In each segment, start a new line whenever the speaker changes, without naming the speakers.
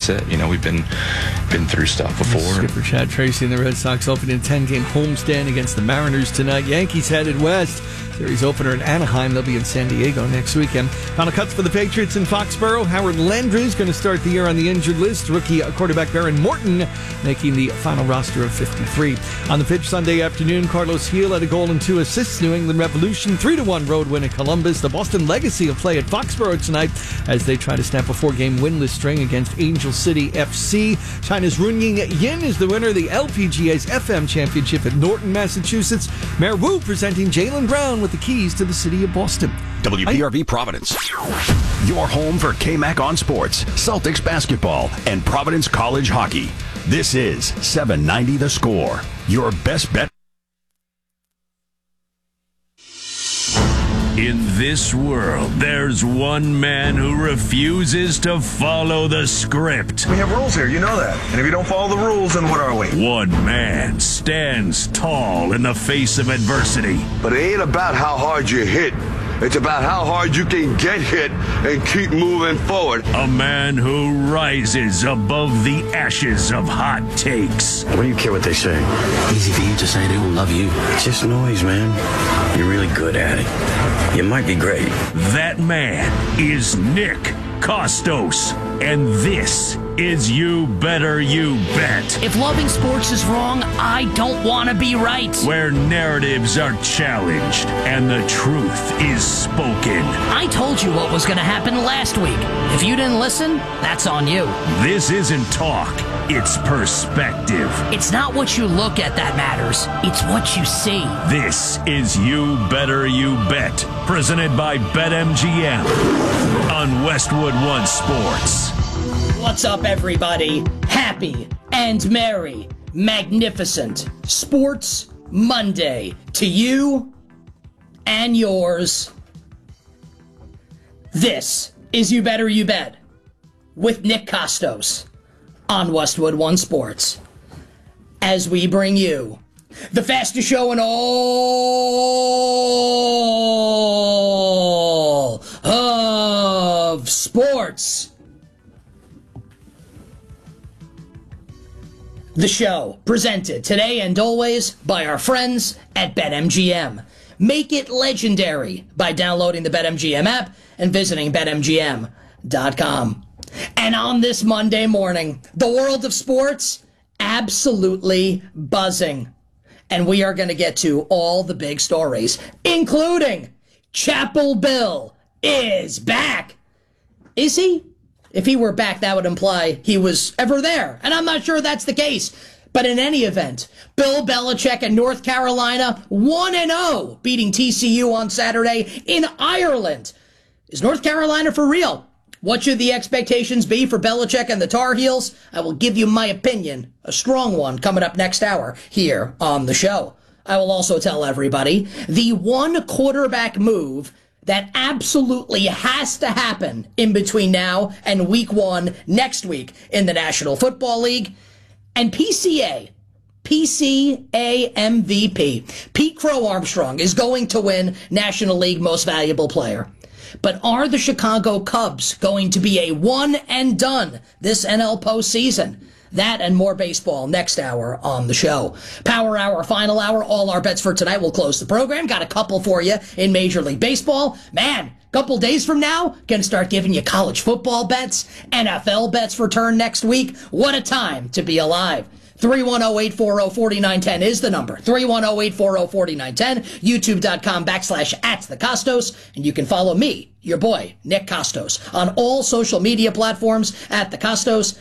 that's it. We've been through stuff before.
Skipper Chad Tracy and the Red Sox open in 10-game homestand against the Mariners tonight. Yankees headed west. Series opener in Anaheim. They'll be in San Diego next weekend. Final cuts for the Patriots in Foxborough. Howard Landry is going to start the year on the injured list. Rookie quarterback Baron Morton making the final roster of 53. On the pitch Sunday afternoon, Carlos Gil had a goal and 2 assists. New England Revolution 3-1 road win at Columbus. The Boston Legacy will play at Foxborough tonight as they try to snap a 4-game winless string against Angel City FC. China's Runying Yin is the winner of the LPGA's FM Championship at Norton, Massachusetts. Mayor Wu presenting Jaylen Brown with the keys to the city of Boston.
WPRV Providence. Your home for KMAC on sports, Celtics basketball, and Providence College hockey. This is 790 The Score. Your best bet.
In this world, there's one man who refuses to follow the script.
We have rules here, you know that. And if you don't follow the rules, then what are we?
One man stands tall in the face of adversity.
But it ain't about how hard you hit. It's about how hard you can get hit and keep moving forward.
A man who rises above the ashes of hot takes.
What do you care what they say?
Easy for you to say they will love you.
It's just noise, man. You're really good at it. You might be great.
That man is Nick Costos. And this is You Better You Bet.
If loving sports is wrong, I don't want to be right.
Where narratives are challenged and the truth is spoken.
I told you what was going to happen last week. If you didn't listen, that's on you.
This isn't talk, it's perspective.
It's not what you look at that matters. It's what you see.
This is You Better You Bet, presented by BetMGM on Westwood One Sports.
What's up, everybody? Happy and merry, magnificent Sports Monday to you and yours. This is You Better You Bet with Nick Costos on Westwood One Sports as we bring you the fastest show in all of sports. The show presented today and always by our friends at BetMGM. Make it legendary by downloading the BetMGM app and visiting BetMGM.com. And on this Monday morning, the world of sports absolutely buzzing. And we are going to get to all the big stories, including Chapel Bill is back. Is he? If he were back, that would imply he was ever there. And I'm not sure that's the case. But in any event, Bill Belichick and North Carolina 1-0, beating TCU on Saturday in Ireland. Is North Carolina for real? What should the expectations be for Belichick and the Tar Heels? I will give you my opinion, a strong one, coming up next hour here on the show. I will also tell everybody the one quarterback move that absolutely has to happen in between now and week 1 next week in the National Football League. And PCA MVP, Pete Crow Armstrong, is going to win National League Most Valuable Player. But are the Chicago Cubs going to be a one and done this NL postseason? That and more baseball next hour on the show. Power Hour, Final Hour, all our bets for tonight will close the program. Got a couple for you in Major League Baseball. Man, couple days from now, gonna start giving you college football bets. NFL bets return next week. What a time to be alive. 310-840-4910 is the number. 310-840-4910. YouTube.com/@thecostos. And you can follow me, your boy, Nick Costos, on all social media platforms at the Costos,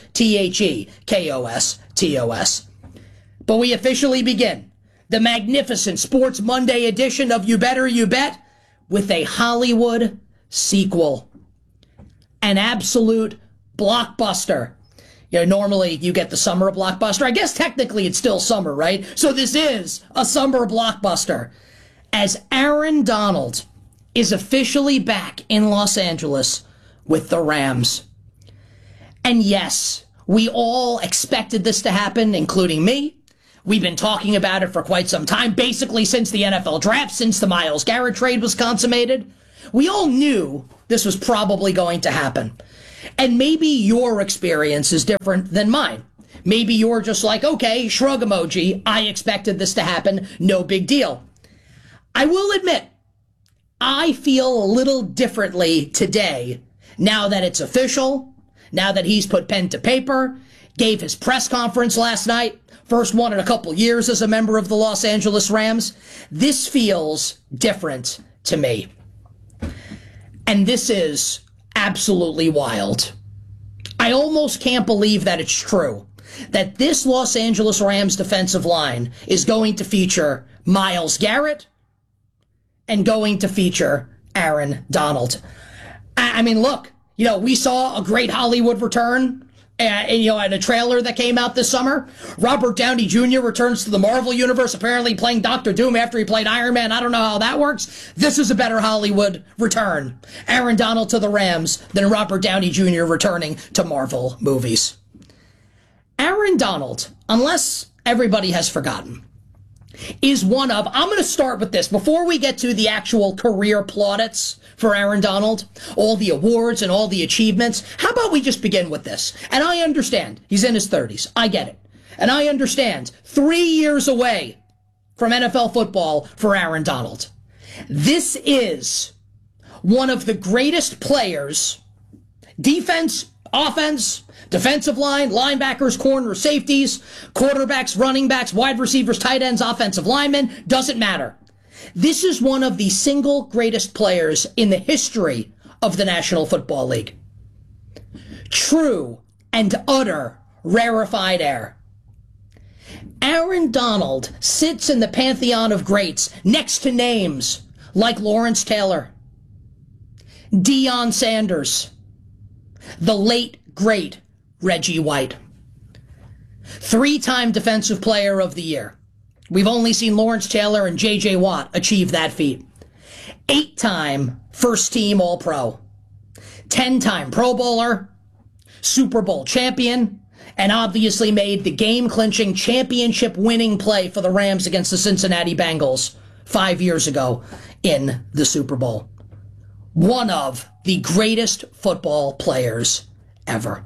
TheKostos. But we officially begin the magnificent Sports Monday edition of You Better You Bet with a Hollywood sequel. An absolute blockbuster. You know, normally you get the summer blockbuster. I guess technically it's still summer, right? So this is a summer blockbuster. As Aaron Donald is officially back in Los Angeles with the Rams. And yes, we all expected this to happen, including me. We've been talking about it for quite some time, basically since the NFL draft, since the Myles Garrett trade was consummated. We all knew this was probably going to happen. And maybe your experience is different than mine. Maybe you're just like, okay, shrug emoji. I expected this to happen. No big deal. I will admit, I feel a little differently today now that it's official, now that he's put pen to paper, gave his press conference last night, first one in a couple years as a member of the Los Angeles Rams. This feels different to me. And this is absolutely wild. I almost can't believe that it's true, that this Los Angeles Rams defensive line is going to feature Myles Garrett and going to feature Aaron Donald. I mean, look, we saw a great Hollywood return, at a trailer that came out this summer. Robert Downey Jr. returns to the Marvel Universe, apparently playing Dr. Doom after he played Iron Man. I don't know how that works. This is a better Hollywood return. Aaron Donald to the Rams than Robert Downey Jr. returning to Marvel movies. Aaron Donald, unless everybody has forgotten, is one of, I'm going to start with this, before we get to the actual career plaudits for Aaron Donald, all the awards and all the achievements, how about we just begin with this? And I understand, he's in his 30s, I get it. And I understand, 3 years away from NFL football for Aaron Donald. This is one of the greatest players, defense, offense, defensive line, linebackers, corners, safeties, quarterbacks, running backs, wide receivers, tight ends, offensive linemen, doesn't matter. This is one of the single greatest players in the history of the National Football League. True and utter rarefied air. Aaron Donald sits in the pantheon of greats next to names like Lawrence Taylor, Deion Sanders, the late, great Reggie White. 3-time Defensive Player of the Year. We've only seen Lawrence Taylor and J.J. Watt achieve that feat. 8-time first-team All-Pro. 10-time Pro Bowler, Super Bowl champion, and obviously made the game-clinching, championship-winning play for the Rams against the Cincinnati Bengals 5 years ago in the Super Bowl. One of the greatest football players ever.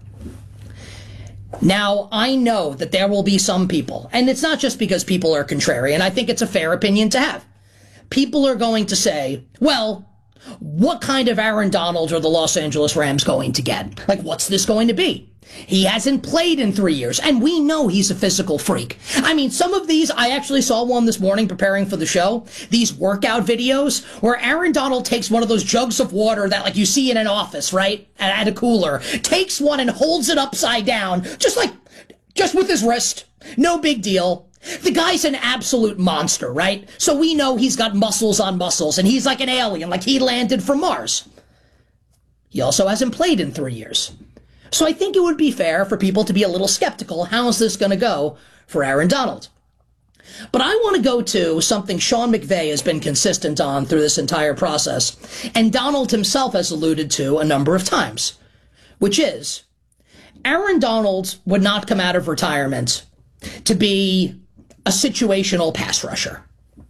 Now, I know that there will be some people, and it's not just because people are contrary, and I think it's a fair opinion to have. People are going to say, well, what kind of Aaron Donald are the Los Angeles Rams going to get? Like, what's this going to be? He hasn't played in 3 years, and we know he's a physical freak. I mean, some of these, I actually saw one this morning preparing for the show, these workout videos where Aaron Donald takes one of those jugs of water that like you see in an office, right, at a cooler, takes one and holds it upside down, just with his wrist. No big deal. The guy's an absolute monster, right? So we know he's got muscles on muscles, and he's like an alien, like he landed from Mars. He also hasn't played in 3 years. So I think it would be fair for people to be a little skeptical. How is this going to go for Aaron Donald? But I want to go to something Sean McVay has been consistent on through this entire process, and Donald himself has alluded to a number of times, which is Aaron Donald would not come out of retirement to be a situational pass rusher.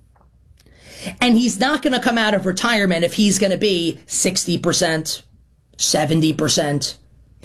And he's not going to come out of retirement if he's going to be 60%, 70%,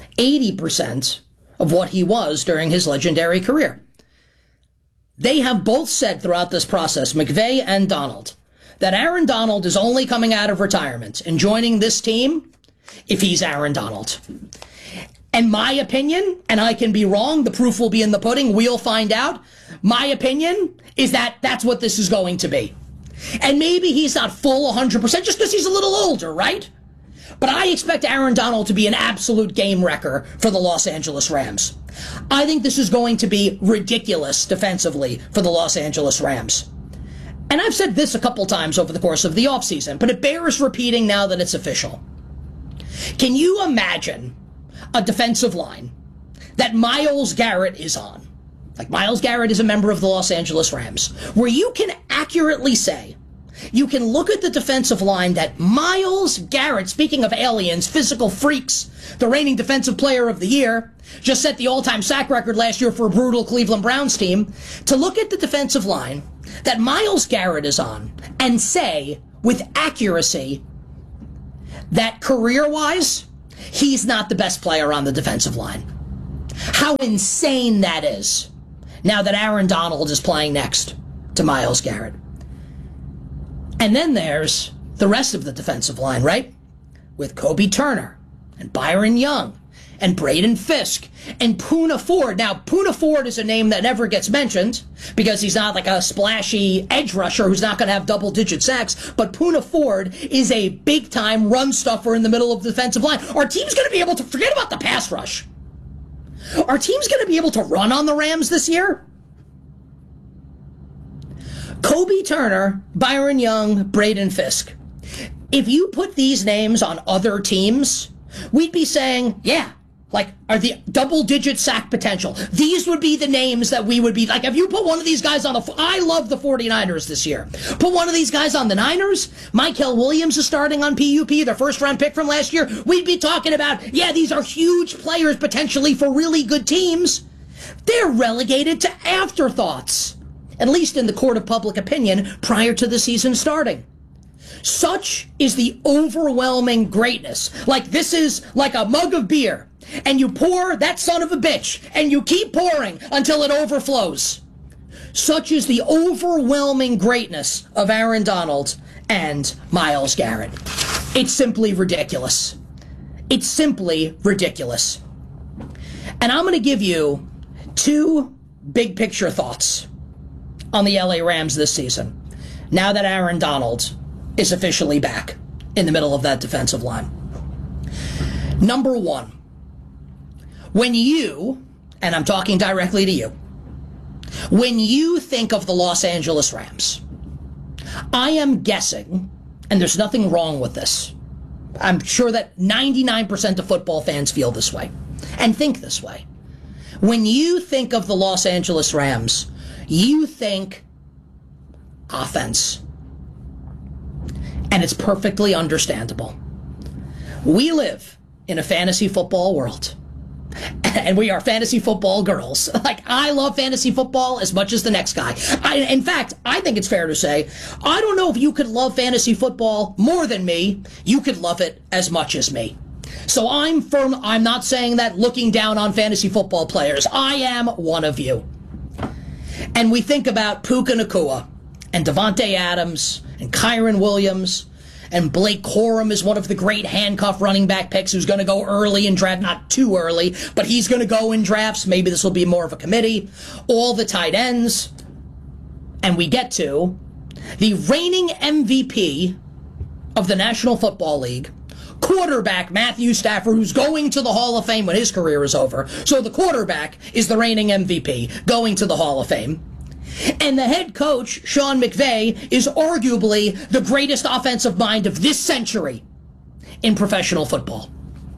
80% of what he was during his legendary career. They have both said throughout this process, McVay and Donald, that Aaron Donald is only coming out of retirement and joining this team if he's Aaron Donald. And my opinion, and I can be wrong, the proof will be in the pudding, we'll find out. My opinion is that that's what this is going to be. And maybe he's not full 100% just because he's a little older, right? But I expect Aaron Donald to be an absolute game wrecker for the Los Angeles Rams. I think this is going to be ridiculous defensively for the Los Angeles Rams. And I've said this a couple times over the course of the offseason, but it bears repeating now that it's official. Can you imagine a defensive line that Myles Garrett is on? Like Myles Garrett is a member of the Los Angeles Rams, where you can accurately say, you can look at the defensive line that Myles Garrett, speaking of aliens, physical freaks, the reigning defensive player of the year, just set the all-time sack record last year for a brutal Cleveland Browns team, to look at the defensive line that Myles Garrett is on and say with accuracy that career-wise, he's not the best player on the defensive line. How insane that is, now that Aaron Donald is playing next to Myles Garrett. And then there's the rest of the defensive line, right? With Kobe Turner and Byron Young and Braden Fisk and Poona Ford. Now, Poona Ford is a name that never gets mentioned because he's not like a splashy edge rusher who's not going to have double-digit sacks, but Poona Ford is a big-time run stuffer in the middle of the defensive line. Our team's going to be able to forget about the pass rush. Our team's going to be able to run on the Rams this year. Kobe Turner, Byron Young, Braden Fisk. If you put these names on other teams, we'd be saying, yeah, like, are the double-digit sack potential. These would be the names that we would be, like, if you put one of these guys on I love the 49ers this year. Put one of these guys on the Niners. Mykel Williams is starting on PUP, their first-round pick from last year. We'd be talking about, yeah, these are huge players potentially for really good teams. They're relegated to afterthoughts, at least in the court of public opinion, prior to the season starting. Such is the overwhelming greatness. Like, this is like a mug of beer, and you pour that son of a bitch, and you keep pouring until it overflows. Such is the overwhelming greatness of Aaron Donald and Myles Garrett. It's simply ridiculous. It's simply ridiculous. And I'm going to give you two big picture thoughts on the LA Rams this season, now that Aaron Donald is officially back in the middle of that defensive line. Number one, when you, and I'm talking directly to you, when you think of the Los Angeles Rams, I am guessing, and there's nothing wrong with this, I'm sure that 99% of football fans feel this way and think this way. When you think of the Los Angeles Rams, you think offense. And it's perfectly understandable. We live in a fantasy football world. And we are fantasy football girls. Like, I love fantasy football as much as the next guy. In fact, I think it's fair to say, I don't know if you could love fantasy football more than me. You could love it as much as me. So I'm not saying that looking down on fantasy football players. I am one of you. And we think about Puka Nacua and Devontae Adams and Kyron Williams, and Blake Corum is one of the great handcuff running back picks who's going to go early in draft, not too early, but he's going to go in drafts. Maybe this will be more of a committee. All the tight ends. And we get to the reigning MVP of the National Football League, quarterback Matthew Stafford, who's going to the Hall of Fame when his career is over. So the quarterback is the reigning MVP going to the Hall of Fame. And the head coach, Sean McVay, is arguably the greatest offensive mind of this century in professional football.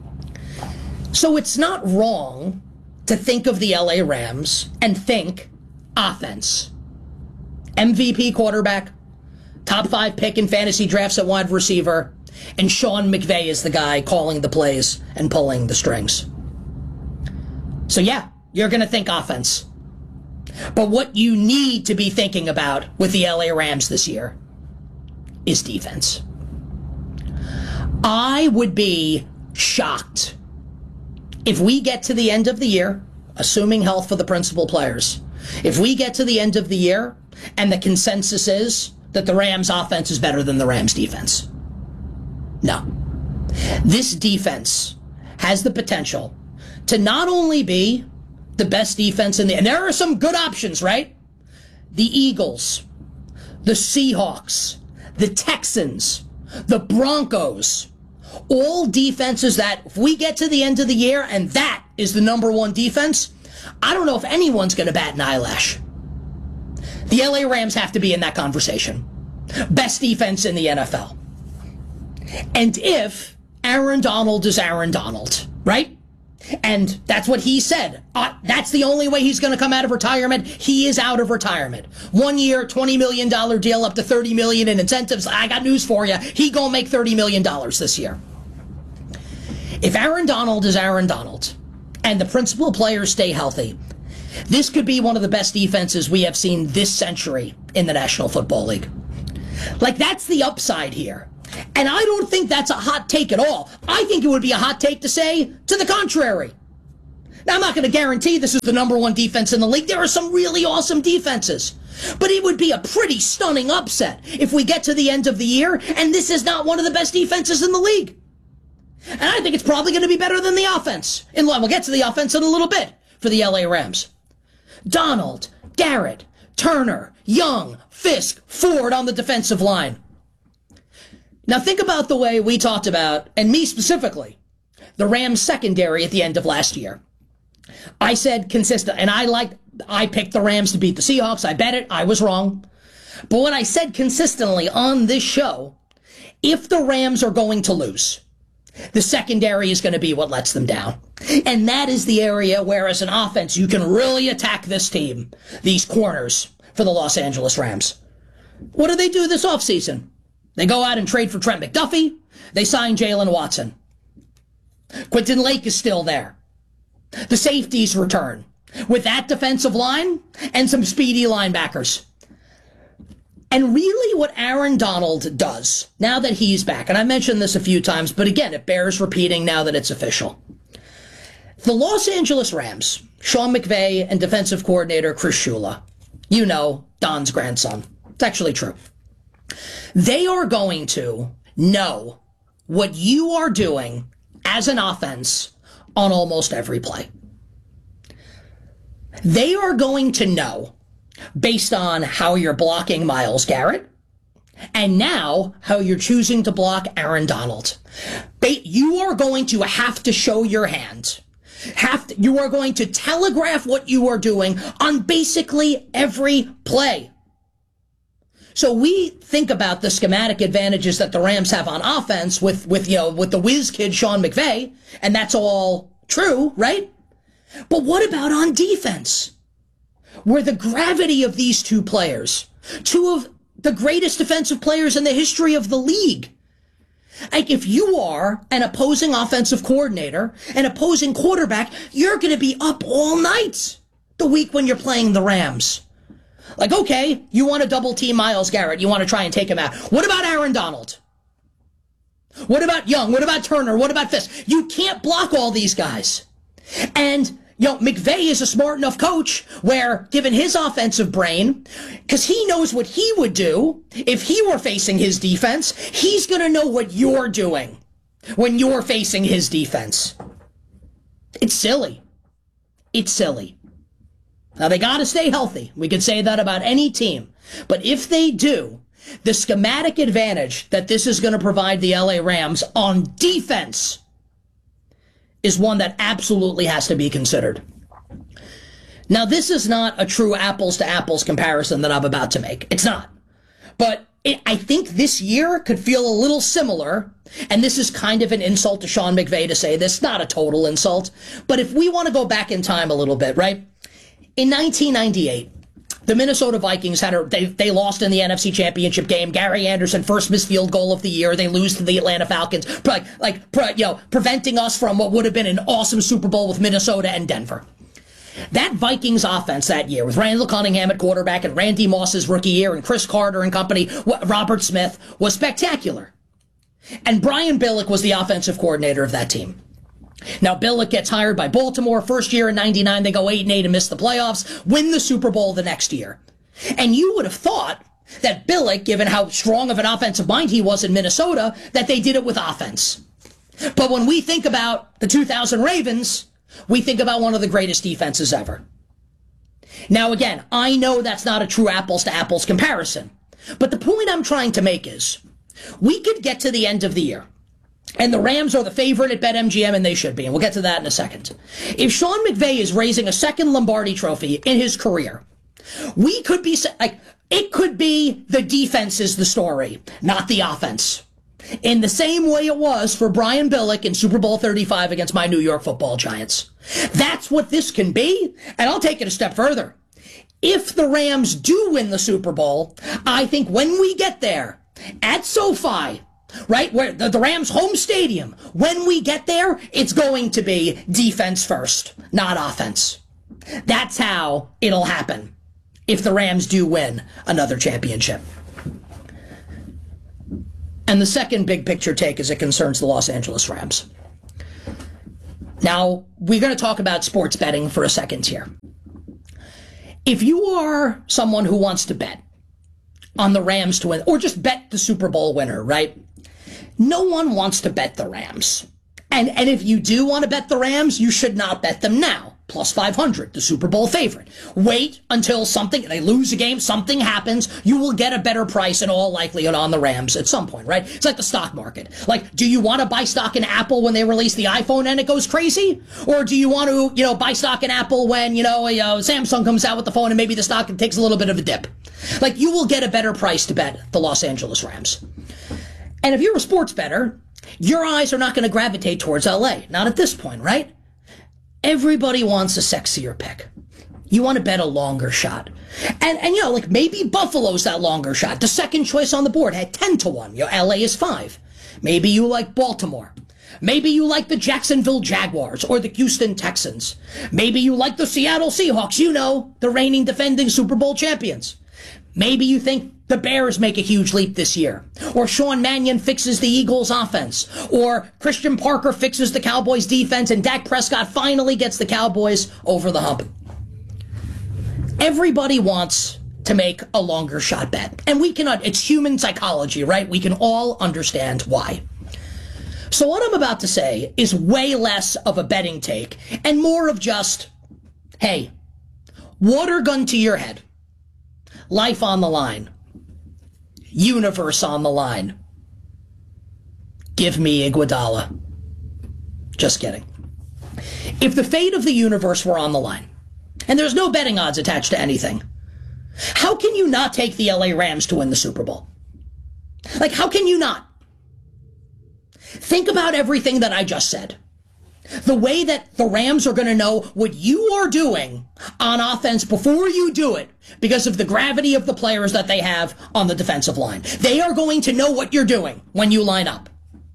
So it's not wrong to think of the LA Rams and think offense. MVP quarterback, top 5 pick in fantasy drafts at wide receiver, and Sean McVay is the guy calling the plays and pulling the strings. So yeah, you're going to think offense. But what you need to be thinking about with the LA Rams this year is defense. I would be shocked if we get to the end of the year, assuming health for the principal players, if we get to the end of the year and the consensus is that the Rams offense is better than the Rams defense. No. This defense has the potential to not only be the best defense in and there are some good options, right? The Eagles, the Seahawks, the Texans, the Broncos, all defenses that if we get to the end of the year and that is the number one defense, I don't know if anyone's going to bat an eyelash. The LA Rams have to be in that conversation. Best defense in the NFL. And if Aaron Donald is Aaron Donald, right? And that's what he said. That's the only way he's going to come out of retirement. He is out of retirement. 1 year, $20 million deal up to $30 million in incentives. I got news for you. He gonna make $30 million this year. If Aaron Donald is Aaron Donald and the principal players stay healthy, this could be one of the best defenses we have seen this century in the National Football League. Like, that's the upside here. And I don't think that's a hot take at all. I think it would be a hot take to say to the contrary. Now, I'm not going to guarantee this is the number one defense in the league. There are some really awesome defenses. But it would be a pretty stunning upset if we get to the end of the year and this is not one of the best defenses in the league. And I think it's probably going to be better than the offense. And we'll get to the offense in a little bit for the LA Rams. Donald, Garrett, Turner, Young, Fisk, Ford on the defensive line. Now think about the way we talked about, and me specifically, the Rams secondary at the end of last year. I said consistent, and I picked the Rams to beat the Seahawks. I bet it. I was wrong. But what I said consistently on this show, if the Rams are going to lose, the secondary is going to be what lets them down. And that is the area where, as an offense, you can really attack this team, these corners for the Los Angeles Rams. What do they do this offseason? They go out and trade for Trent McDuffie. They sign Jalen Watson. Quentin Lake is still there. The safeties return with that defensive line and some speedy linebackers. And really what Aaron Donald does, now that he's back, and I mentioned this a few times, but again, it bears repeating now that it's official. The Los Angeles Rams, Sean McVay and defensive coordinator Chris Shula, you know, Don's grandson. It's actually true. They are going to know what you are doing as an offense on almost every play. They are going to know, based on how you're blocking Myles Garrett, and now how you're choosing to block Aaron Donald. You are going to have to show your hand. You are going to telegraph what you are doing on basically every play. So we think about the schematic advantages that the Rams have on offense with the whiz kid Sean McVay, and that's all true, right? But what about on defense? Where the gravity of these two players, two of the greatest defensive players in the history of the league. Like, if you are an opposing offensive coordinator, an opposing quarterback, you're going to be up all night the week when you're playing the Rams. Like, okay, you want to double team Myles Garrett. You want to try and take him out. What about Aaron Donald? What about Young? What about Turner? What about Fisk? You can't block all these guys. And, McVay is a smart enough coach where, given his offensive brain, because he knows what he would do if he were facing his defense, he's going to know what you're doing when you're facing his defense. It's silly. It's silly. Now, they got to stay healthy. We could say that about any team. But if they do, the schematic advantage that this is going to provide the LA Rams on defense is one that absolutely has to be considered. Now, this is not a true apples-to-apples comparison that I'm about to make. It's not. But I think this year could feel a little similar, and this is kind of an insult to Sean McVay to say this, not a total insult. But if we want to go back in time a little bit, right? In 1998, the Minnesota Vikings they lost in the NFC Championship game. Gary Anderson, first missed field goal of the year. They lose to the Atlanta Falcons, preventing us from what would have been an awesome Super Bowl with Minnesota and Denver. That Vikings offense that year, with Randall Cunningham at quarterback and Randy Moss's rookie year and Chris Carter and company, Robert Smith, was spectacular. And Brian Billick was the offensive coordinator of that team. Now, Billick gets hired by Baltimore. First year in 99, they go 8-8 and miss the playoffs, win the Super Bowl the next year. And you would have thought that Billick, given how strong of an offensive mind he was in Minnesota, that they did it with offense. But when we think about the 2000 Ravens, we think about one of the greatest defenses ever. Now, again, I know that's not a true apples-to-apples comparison. But the point I'm trying to make is, we could get to the end of the year, and the Rams are the favorite at BetMGM, and they should be, and we'll get to that in a second. If Sean McVay is raising a second Lombardi trophy in his career, we could be, it could be the defense is the story, not the offense. In the same way it was for Brian Billick in Super Bowl 35 against my New York Football Giants. That's what this can be, and I'll take it a step further. If the Rams do win the Super Bowl, I think when we get there, at SoFi, right, where the Rams' home stadium, when we get there, it's going to be defense first, not offense. That's how it'll happen if the Rams do win another championship. And the second big picture take as it concerns the Los Angeles Rams. Now, we're going to talk about sports betting for a second here. If you are someone who wants to bet on the Rams to win, or just bet the Super Bowl winner, right? No one wants to bet the Rams. And if you do want to bet the Rams, you should not bet them now. Plus 500, the Super Bowl favorite. Wait until they lose a game, something happens, you will get a better price in all likelihood on the Rams at some point, right? It's like the stock market. Like, do you want to buy stock in Apple when they release the iPhone and it goes crazy? Or do you want to, buy stock in Apple when, Samsung comes out with the phone and maybe the stock takes a little bit of a dip? Like, you will get a better price to bet the Los Angeles Rams. And if you're a sports bettor, your eyes are not going to gravitate towards LA. Not at this point, right? Everybody wants a sexier pick. You want to bet a longer shot. And maybe Buffalo's that longer shot. The second choice on the board had 10-1. LA is 5. Maybe you like Baltimore. Maybe you like the Jacksonville Jaguars or the Houston Texans. Maybe you like the Seattle Seahawks, the reigning defending Super Bowl champions. Maybe you think the Bears make a huge leap this year, or Sean Mannion fixes the Eagles offense, or Christian Parker fixes the Cowboys defense, and Dak Prescott finally gets the Cowboys over the hump. Everybody wants to make a longer shot bet, and we cannot. It's human psychology, right? We can all understand why. So what I'm about to say is way less of a betting take and more of just, hey, water gun to your head, life on the line, universe on the line. Give me Iguodala. Just kidding. If the fate of the universe were on the line, and there's no betting odds attached to anything, how can you not take the LA Rams to win the Super Bowl? Like, how can you not? Think about everything that I just said. The way that the Rams are going to know what you are doing on offense before you do it because of the gravity of the players that they have on the defensive line. They are going to know what you're doing when you line up.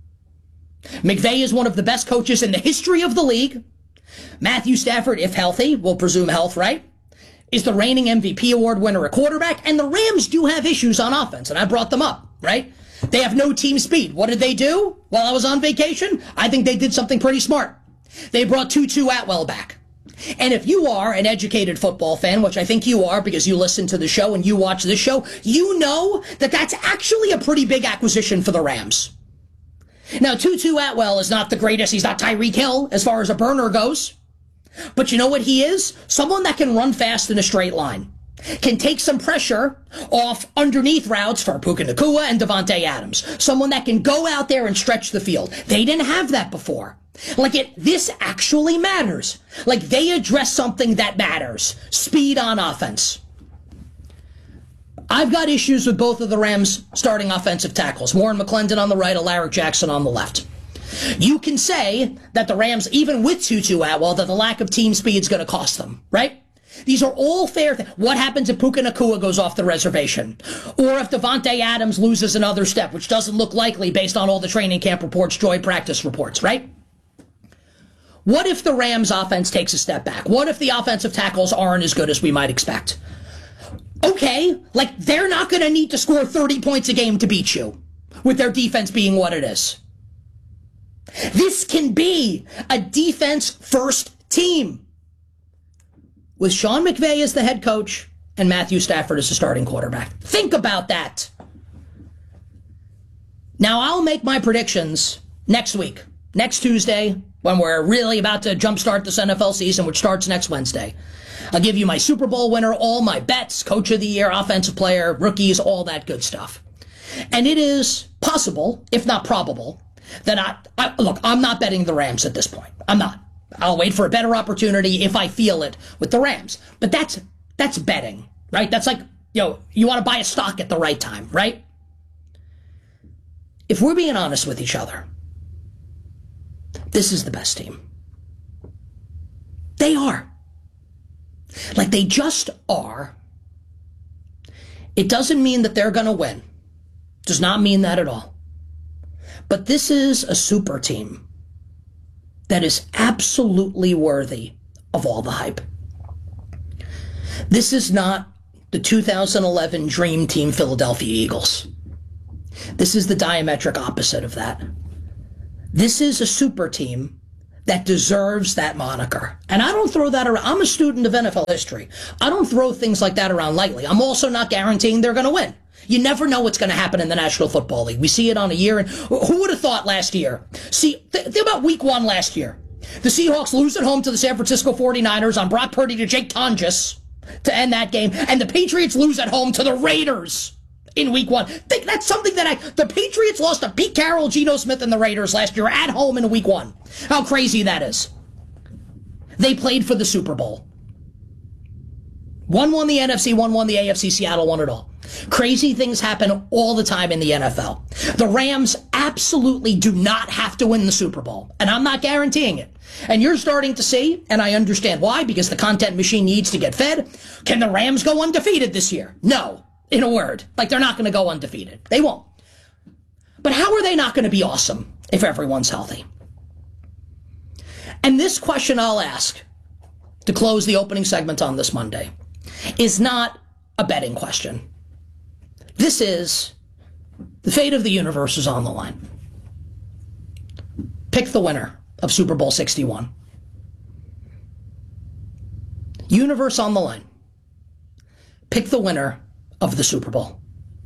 McVay is one of the best coaches in the history of the league. Matthew Stafford, if healthy, we'll presume health, right, is the reigning MVP award winner at quarterback. And the Rams do have issues on offense, and I brought them up, right? They have no team speed. What did they do while I was on vacation? I think they did something pretty smart. They brought Tutu Atwell back. And if you are an educated football fan, which I think you are because you listen to the show and you watch this show, you know that that's actually a pretty big acquisition for the Rams. Now, Tutu Atwell is not the greatest. He's not Tyreek Hill as far as a burner goes. But you know what he is? Someone that can run fast in a straight line. Can take some pressure off underneath routes for Puka Nacua and Devontae Adams. Someone that can go out there and stretch the field. They didn't have that before. This actually matters. Like, they address something that matters. Speed on offense. I've got issues with both of the Rams' starting offensive tackles. Warren McClendon on the right, Alaric Jackson on the left. You can say that the Rams, even with Tutu Atwell, that the lack of team speed is going to cost them, right? These are all fair things. What happens if Puka Nacua goes off the reservation? Or if Devontae Adams loses another step, which doesn't look likely based on all the training camp reports, joint practice reports, right? What if the Rams offense takes a step back? What if the offensive tackles aren't as good as we might expect? Okay, they're not going to need to score 30 points a game to beat you, with their defense being what it is. This can be a defense-first team, with Sean McVay as the head coach and Matthew Stafford as the starting quarterback. Think about that. Now, I'll make my predictions next week, next Tuesday, when we're really about to jumpstart this NFL season, which starts next Wednesday. I'll give you my Super Bowl winner, all my bets, coach of the year, offensive player, rookies, all that good stuff. And it is possible, if not probable, that look, I'm not betting the Rams at this point. I'm not. I'll wait for a better opportunity if I feel it with the Rams. But that's betting, right? That's like, you want to buy a stock at the right time, right? If we're being honest with each other, this is the best team. They are. They just are. It doesn't mean that they're going to win. Does not mean that at all. But this is a super team that is absolutely worthy of all the hype. This is not the 2011 Dream Team Philadelphia Eagles. This is the diametric opposite of that. This is a super team that deserves that moniker. And I don't throw that around. I'm a student of NFL history. I don't throw things like that around lightly. I'm also not guaranteeing they're going to win. You never know what's going to happen in the National Football League. We see it on a year. And who would have thought last year? See, think about week 1 last year. The Seahawks lose at home to the San Francisco 49ers on Brock Purdy to Jake Tonjes to end that game. And the Patriots lose at home to the Raiders in week 1. Think that's something that the Patriots lost to Pete Carroll, Geno Smith, and the Raiders last year at home in week 1. How crazy that is. They played for the Super Bowl. One won the NFC, one won the AFC, Seattle won it all. Crazy things happen all the time in the NFL. The Rams absolutely do not have to win the Super Bowl, and I'm not guaranteeing it. And you're starting to see, and I understand why, because the content machine needs to get fed. Can the Rams go undefeated this year? No, in a word. Like, they're not going to go undefeated. They won't. But how are they not going to be awesome if everyone's healthy? And this question I'll ask to close the opening segment on this Monday is not a betting question. This is the fate of the universe is on the line. Pick the winner of Super Bowl 61. Universe on the line. Pick the winner of the Super Bowl.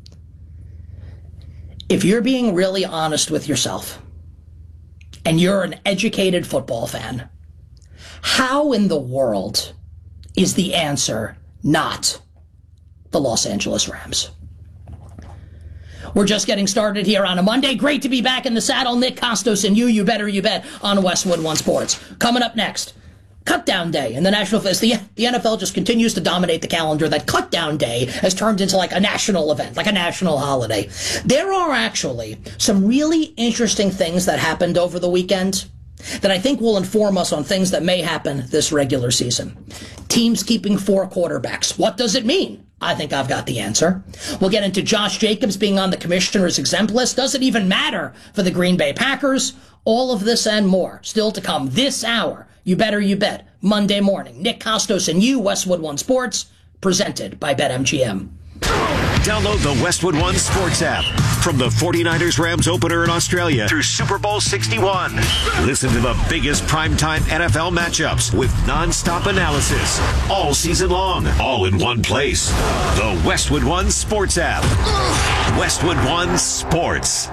If you're being really honest with yourself, and you're an educated football fan, how in the world is the answer not the Los Angeles Rams? We're just getting started here on a Monday. Great to be back in the saddle. Nick Costos and you better you bet, on Westwood One Sports. Coming up next, Cutdown Day in the National Fest. The NFL just continues to dominate the calendar. That Cutdown Day has turned into like a national event, like a national holiday. There are actually some really interesting things that happened over the weekend that I think will inform us on things that may happen this regular season. Teams keeping 4 quarterbacks. What does it mean? I think I've got the answer. We'll get into Josh Jacobs being on the commissioner's exempt list. Does it even matter for the Green Bay Packers? All of this and more still to come this hour. You better you bet. Monday morning. Nick Costos and you, Westwood One Sports, presented by BetMGM.
Download the Westwood One Sports app from the 49ers Rams opener in Australia through Super Bowl 61. Listen to the biggest primetime NFL matchups with non-stop analysis all season long, all in one place. The Westwood One Sports app. Westwood One Sports.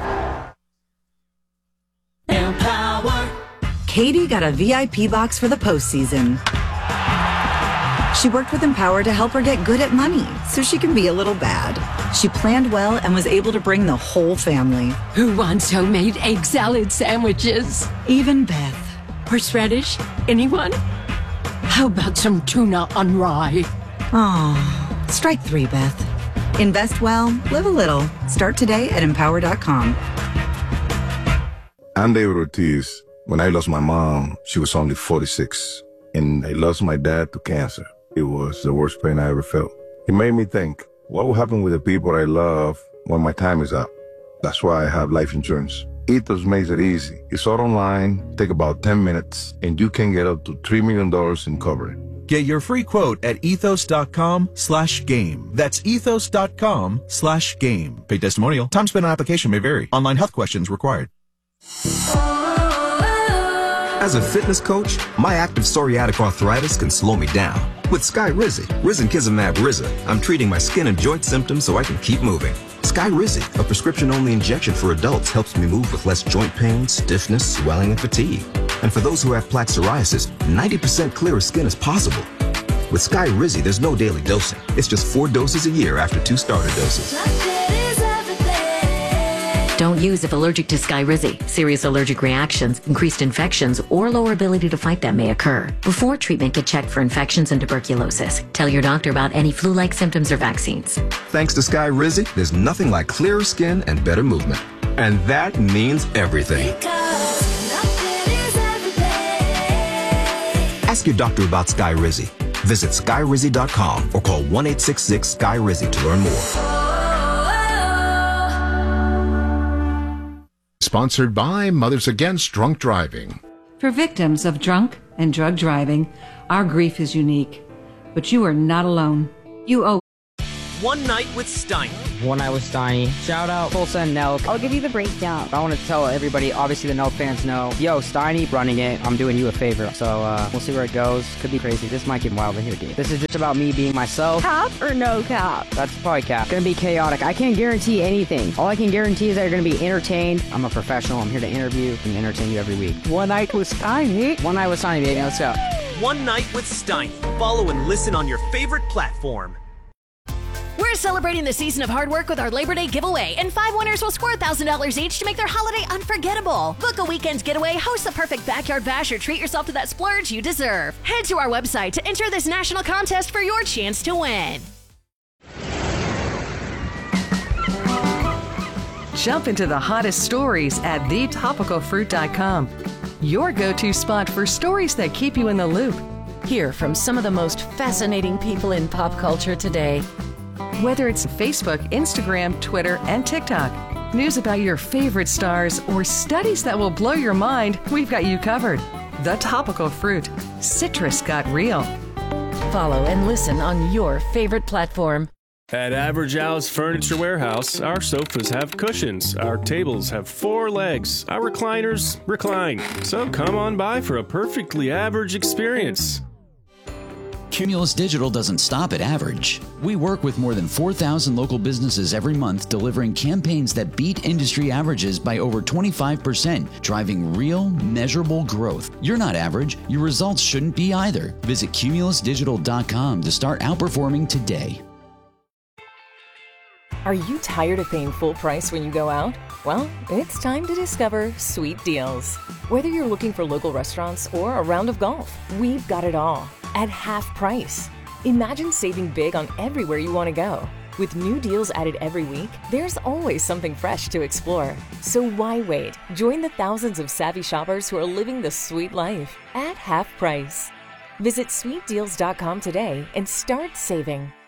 Empower. Katie got a VIP box for the postseason. She worked with Empower to help her get good at money so she can be a little bad. She planned well and was able to bring the whole family.
Who wants homemade egg salad sandwiches?
Even Beth.
Horseradish? Anyone? How about some tuna on rye?
Aw, strike 3, Beth. Invest well, live a little. Start today at Empower.com.
I'm David Ortiz. When I lost my mom, she was only 46. And I lost my dad to cancer. It was the worst pain I ever felt. It made me think, what will happen with the people I love when my time is up? That's why I have life insurance. Ethos makes it easy. It's all online, take about 10 minutes, and you can get up to $3 million in coverage.
Get your free quote at ethos.com/game. That's ethos.com/game. Paid testimonial. Time spent on application may vary. Online health questions required.
As a fitness coach, my active psoriatic arthritis can slow me down. With Skyrizi, Risankizumab Riza, I'm treating my skin and joint symptoms so I can keep moving. Skyrizi, a prescription-only injection for adults, helps me move with less joint pain, stiffness, swelling, and fatigue. And for those who have plaque psoriasis, 90% clearer skin is possible. With Skyrizi, there's no daily dosing. It's just 4 doses a year after 2 starter doses.
Don't use if allergic to Skyrizi. Serious allergic reactions, increased infections, or lower ability to fight them may occur. Before treatment, get checked for infections and tuberculosis. Tell your doctor about any flu-like symptoms or vaccines.
Thanks to Skyrizi, there's nothing like clearer skin and better movement. And that means everything. Ask your doctor about Skyrizi. Visit Skyrizi.com or call 1-866-SKY-RIZI to learn more.
Sponsored by Mothers Against Drunk Driving.
For victims of drunk and drug driving, our grief is unique. But you are not alone. You owe
One Night with Steiner, One Night with Steiny. Shout out Tulsa and Nelk.
I'll give you the breakdown.
I want to tell everybody, obviously the Nelk fans know, yo, Steiny running it, I'm doing you a favor. So we'll see where it goes. Could be crazy. This might get wild in here, dude. This is just about me being myself.
Cap or no cap?
That's probably cap. Gonna be chaotic. I can't guarantee anything. All I can guarantee is that you're gonna be entertained. I'm a professional. I'm here to interview and entertain you every week.
One Night with Steiny.
One Night with Steiny, baby. Let's go.
One Night with Steiny. Follow and listen on your favorite platform.
We're celebrating the season of hard work with our Labor Day giveaway, and 5 winners will score $1,000 each to make their holiday unforgettable. Book a weekend's getaway, host the perfect backyard bash, or treat yourself to that splurge you deserve. Head to our website to enter this national contest for your chance to win.
Jump into the hottest stories at thetopicalfruit.com. Your go-to spot for stories that keep you in the loop.
Hear from some of the most fascinating people in pop culture today.
Whether it's Facebook, Instagram, Twitter, and TikTok, news about your favorite stars, or studies that will blow your mind, we've got you covered. The Topical Fruit. Citrus got real.
Follow and listen on your favorite platform.
At Average Al's Furniture Warehouse, our sofas have cushions, our tables have 4 legs, our recliners recline. So come on by for a perfectly average experience.
Cumulus Digital doesn't stop at average. We work with more than 4,000 local businesses every month, delivering campaigns that beat industry averages by over 25%, driving real, measurable growth. You're not average. Your results shouldn't be either. Visit cumulusdigital.com to start outperforming today.
Are you tired of paying full price when you go out? Well, it's time to discover Sweet Deals. Whether you're looking for local restaurants or a round of golf, we've got it all at half price. Imagine saving big on everywhere you want to go. With new deals added every week, there's always something fresh to explore. So why wait? Join the thousands of savvy shoppers who are living the sweet life at half price. Visit sweetdeals.com today and start saving.